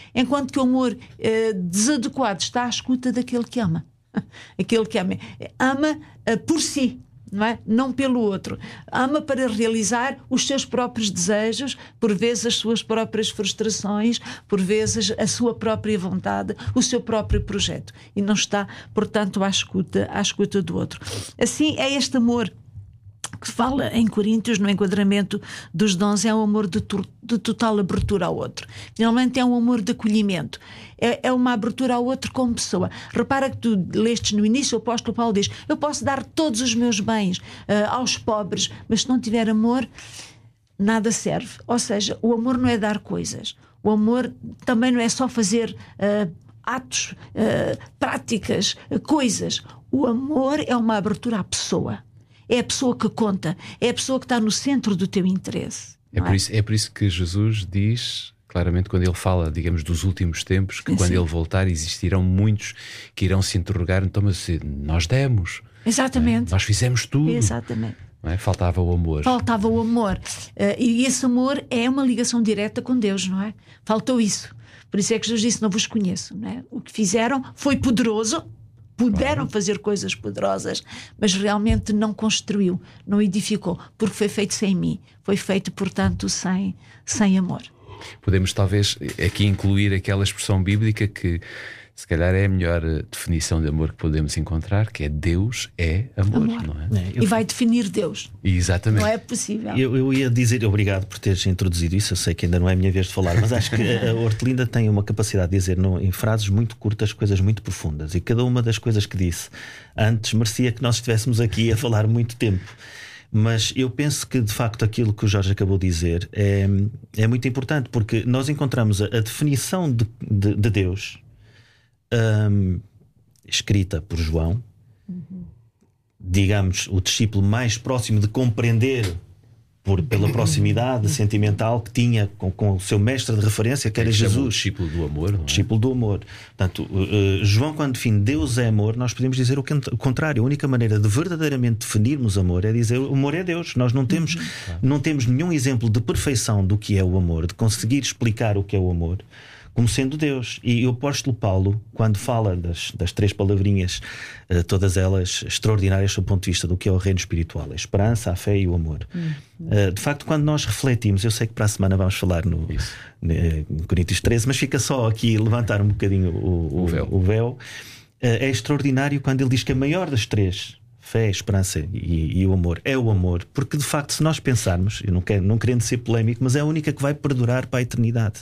enquanto que o amor desadequado está à escuta daquele que ama. Aquele que ama por si, não é? Não pelo outro. Ama para realizar os seus próprios desejos, por vezes as suas próprias frustrações, por vezes a sua própria vontade, o seu próprio projeto. E não está, portanto, à escuta do outro. Assim, é este amor que fala em Coríntios, no enquadramento dos dons, é um amor de total abertura ao outro. Finalmente é um amor de acolhimento, é uma abertura ao outro como pessoa. Repara que tu lestes no início, o apóstolo Paulo diz: eu posso dar todos os meus bens aos pobres, mas se não tiver amor, nada serve. Ou seja, o amor não é dar coisas, o amor também não é só fazer atos, práticas, coisas. O amor é uma abertura à pessoa. É a pessoa que conta, é a pessoa que está no centro do teu interesse. É por isso que Jesus diz claramente, quando ele fala, digamos, dos últimos tempos, que quando ele voltar existirão muitos que irão se interrogar: então, mas nós demos, exatamente, nós fizemos tudo. Exatamente. Não é? Faltava o amor. Faltava o amor. E esse amor é uma ligação direta com Deus, não é? Faltou isso. Por isso é que Jesus disse: não vos conheço, não é? O que fizeram foi poderoso. Puderam fazer coisas poderosas, mas realmente não construiu, não edificou, porque foi feito sem mim. Foi feito, portanto, sem amor. Podemos talvez aqui incluir aquela expressão bíblica que se calhar é a melhor definição de amor que podemos encontrar, que é: Deus é amor. Não é? E vai definir Deus. Exatamente. Não é possível. Eu ia dizer, obrigado por teres introduzido isso. Eu sei que ainda não é a minha vez de falar, mas acho que a Hortelinda tem uma capacidade de dizer em frases muito curtas coisas muito profundas, e cada uma das coisas que disse antes merecia que nós estivéssemos aqui a falar muito tempo. Mas eu penso que, de facto, aquilo que o Jorge acabou de dizer é muito importante, porque nós encontramos a definição de Deus escrita por João, digamos, o discípulo mais próximo de compreender pela proximidade sentimental que tinha com o seu mestre de referência, que era Jesus. O discípulo do amor, não é? Discípulo do amor. Portanto, João, quando define Deus é amor, nós podemos dizer o contrário. A única maneira de verdadeiramente definirmos amor é dizer: o amor é Deus. Nós não temos nenhum exemplo de perfeição do que é o amor, de conseguir explicar o que é o amor, como sendo Deus. E o apóstolo Paulo, quando fala das três palavrinhas, todas elas extraordinárias do ponto de vista do que é o reino espiritual: a esperança, a fé e o amor. De facto, quando nós refletimos, eu sei que para a semana vamos falar no Coríntios 13, mas fica só aqui levantar um bocadinho o véu. É extraordinário quando ele diz que a maior das três, fé, esperança e o amor, é o amor, porque de facto, se nós pensarmos, eu não querendo ser polémico, mas é a única que vai perdurar para a eternidade.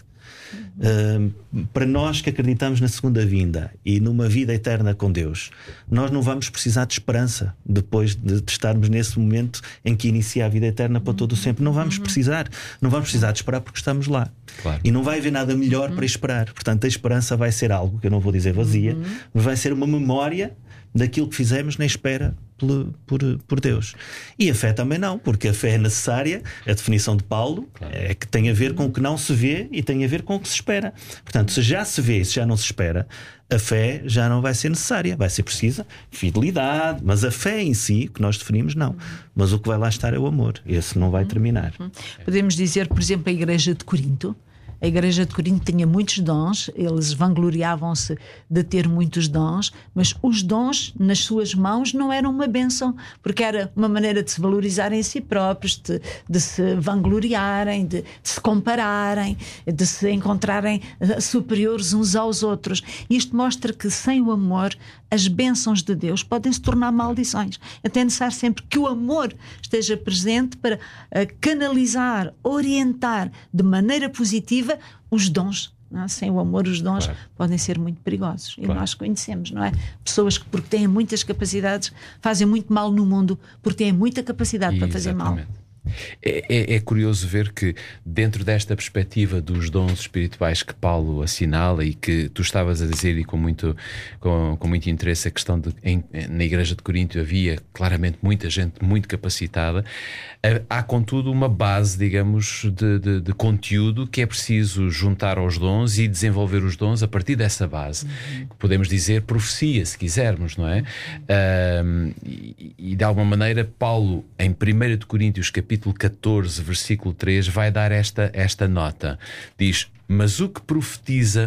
Para nós que acreditamos na segunda vinda e numa vida eterna com Deus, nós não vamos precisar de esperança depois de estarmos nesse momento em que inicia a vida eterna para todo o sempre. Não vamos precisar de esperar, porque estamos lá. Claro. E não vai haver nada melhor para esperar. Portanto, a esperança vai ser algo que eu não vou dizer vazia, mas vai ser uma memória daquilo que fizemos na espera por Deus. E a fé também não, porque a fé é necessária. A definição de Paulo é que tem a ver com o que não se vê e tem a ver com o que se espera. Portanto, se já se vê e se já não se espera, a fé já não vai ser necessária. Vai ser precisa fidelidade, mas a fé em si, que nós definimos, não. Mas o que vai lá estar é o amor. Esse não vai terminar. Podemos dizer, por exemplo, a igreja de Corinto. A igreja de Corinto tinha muitos dons, eles vangloriavam-se de ter muitos dons, mas os dons nas suas mãos não eram uma bênção, porque era uma maneira de se valorizarem a si próprios, de se vangloriarem, de se compararem, de se encontrarem superiores uns aos outros. Isto mostra que sem o amor as bênçãos de Deus podem se tornar maldições. É necessário sempre que o amor esteja presente para canalizar, orientar de maneira positiva os dons. Não é? Sem o amor, os dons podem ser muito perigosos. E nós conhecemos, não é? Pessoas que, porque têm muitas capacidades, fazem muito mal no mundo, porque têm muita capacidade para fazer mal. É curioso ver que, dentro desta perspectiva dos dons espirituais que Paulo assinala e que tu estavas a dizer, e com muito interesse, a questão de na igreja de Corinto havia claramente muita gente muito capacitada. Há contudo uma base, digamos, de conteúdo que é preciso juntar aos dons e desenvolver os dons a partir dessa base. Podemos dizer profecia, se quisermos, não é? E de alguma maneira Paulo, em 1 de Coríntios capítulo 14, versículo 3, vai dar esta nota. Diz: mas o que profetiza